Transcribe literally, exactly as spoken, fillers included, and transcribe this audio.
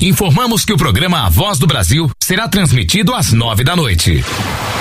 informamos que o programa A Voz do Brasil será transmitido às nove da noite.